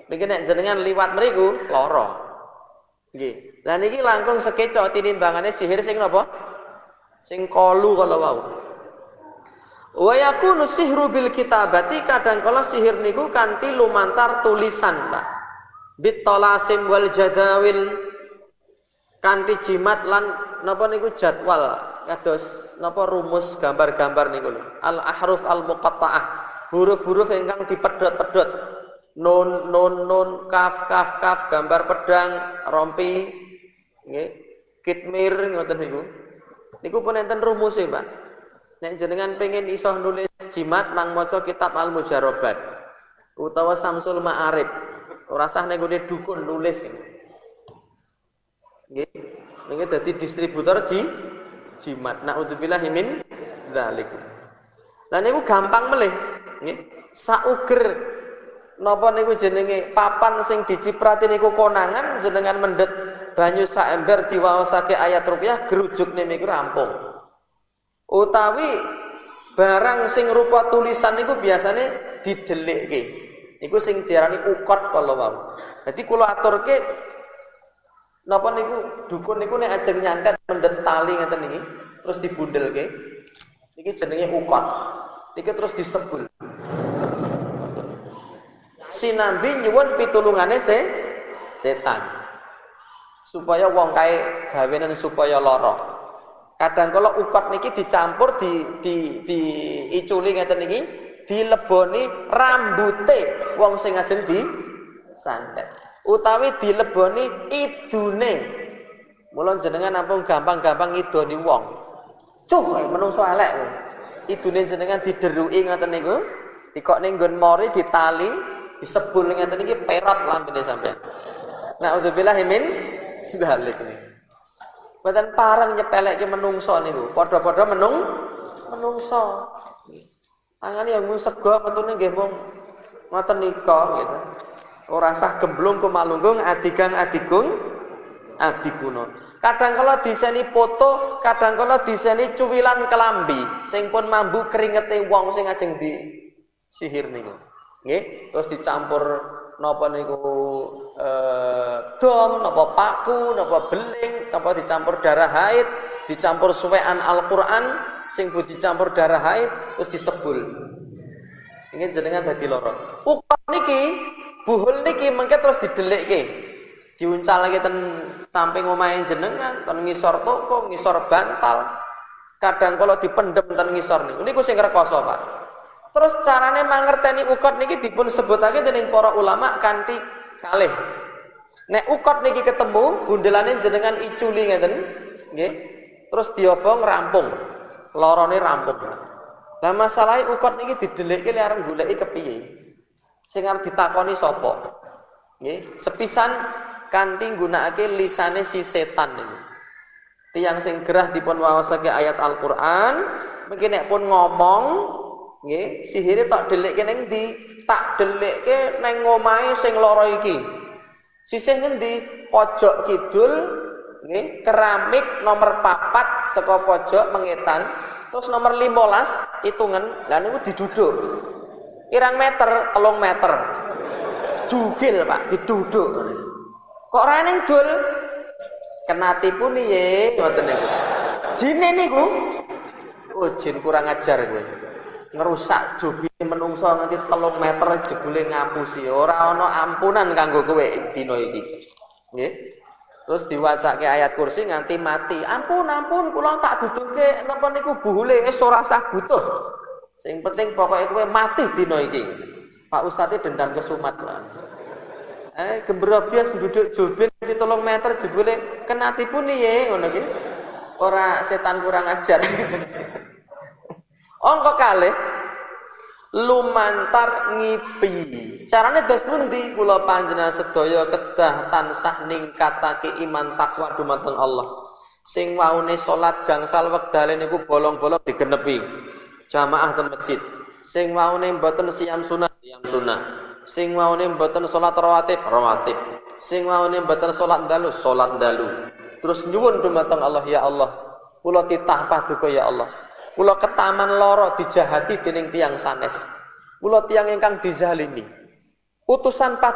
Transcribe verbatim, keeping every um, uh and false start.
Niki nek jenengan liwat mriku lara. Nggih. Lah niki langkung sekeca tinimbangane sihir sing napa? Sing kalu kala wau. Wa yakunu sihru bil kitabati, kadang kala sihir niku kanthi lumantar tulisan, Pak. Bit talasim wal jadawil, kanthi jimat lan napa niku jadwal kados napa rumus gambar-gambar niku lho. Al ahruf al muqatta'ah, huruf-huruf ingkang dipedhot-pedhot. Nun nun nun, kaf kaf kaf, gambar pedang, rompi, nggih. Kitmir ngoten niku. Niku pun enten rumuse, Pak. Nek jenengan pengen iso nulis jimat, mang maca kitab Al Mujarrabat utawa Samsul Ma'arif. Ora sah nek ngene dukun nulis. Nggih. Niki dadi distributor ji jimat. Naudzubillahi min dzalik. Lah niku gampang melih, nggih. Sauger napa niku jenenge papan sing diciprati niku konangan, jenengan mendhet banyu saember diwaosake ayat ruqyah, gerujukne niku rampung. Utawi barang sing rupa tulisan niku biasane didelikke. Niku sing diarani ukot kala wau. Dadi kula aturke napa niku dukun niku nek ajeng nyantet mendhet tali ngeten niki terus dibundelke. Niki jenenge ukot. Niki terus disebul. Sinambi nyuwun pitulungane se setan. Supaya wong kae gawenan supaya lara. Kadang kala ukot niki dicampur di di di iculi ngeten niki, dileboni rambute wong sing ajeng di santet. Utawi dileboni idune. Mula jenengan ampun gampang-gampang ngidoni wong. Cuh, menungso elek. Idune jenengan dideruki ngoten niku, dikok ning nggon mori ditali, disebul ngeten iki perot lambene sampean. Nauzubillahi min dzalik niku. Mboten pareng nyepelekke menungso niku. Padha-padha menung menungso. Tangane yang mung sego metune nggih mung ngoten nika gitu. Ora sah gemblung kumalunggung adigang adigung adiguna. Kadang kala diseni foto, kadang kala diseni cuwilan kelambi sing pun mambu keringete wong sing ajeng di sihir niku. Nggih, terus dicampur napa niku eh, dom, napa paku, napa beling, napa dicampur darah haid, dicampur suwekan Al-Qur'an sing bu dicampur darah haid terus disebul. Ingin jenengan dadi lara. Ukot niki, buhul niki mengke terus didelikke. Diuncalake ten samping omahe jenengan, ten ngisor toko, ngisor bantal. Kadang kala dipendhem ten ngisor niku. Niku sing rekoso, Pak. Terus carane mangerteni ukot niki dipun sebutake dening para ulama kanthi kalih. Nek ukot niki ketemu, bundelane jenengan iculi ngeten, nggih. Terus diobong rampung. Lorone rampung. Lah masalahe ukot niki didelikke li arep goleki kepiye? Sing arep ditakoni sapa? Nggih, sepisan kanthi nggunakake lisane si setan niku. Tiyang sing gerah dipun waosake ayat Al-Qur'an, mungkin nek pun ngomong nggih, sihire tak delikke ning ndi? Tak delikke ning omahe sing lara iki. Sisih ngendi? Pojok kidul, nggih, keramik nomor papat saka pojok mengetan, terus nomor limolas hitungan, lah niku diduduk. Pirang meter? Telung meter. Jugil, Pak, diduduk. Kok ora ning dul? Kena tipu niye, ngoten niku. Jine niku, oh jin kurang ajar kowe. Ngerusak jobi menungso nganti telung meter jebule ngapusi. Ora ana ampunan kanggo kowe dina iki. Nggih. Terus diwacake ayat kursi nganti mati. Ampun, ampun, kula tak duduke napa niku buhule wis ora sah butuh. Sing penting pokoke kowe mati dina iki. Pak Ustadz dendam kesumat, Pak. Eh gembira bias duduk jobi nganti telung meter jebule kena tipu niye ngono iki. Ora setan kurang ajar iki. Angka kalih lumantar ngipi. Carane dos pundi kula panjenengan sedaya kedah tansah ningkatake iman takwa dumateng Allah. Sing waune salat gangsal wektale niku bolong-bolong digenepi. Jamaah ten masjid. Sing waune mboten siam sunah, siam sunah. Sing waune mboten salat rawatib, rawatib. Sing waune mboten salat dalu, salat dalu. Terus nyuwun dumateng Allah, ya Allah, kula titah paduka ya Allah. Kula ketaman loro dijahati dening tiyang sanes. Kula tiyang ingkang dizalimi. Utusan